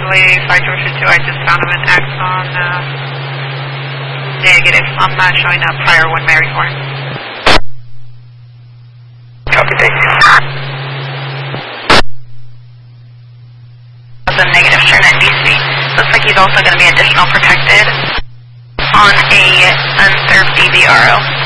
Charlie 5 Georgia 2, I just found him an Axon negative. I'm not showing up prior 1 Mary 4. Copy, thank you. That's a negative turn at DC. Looks like he's also going to be additional protected on a unserved DVRO.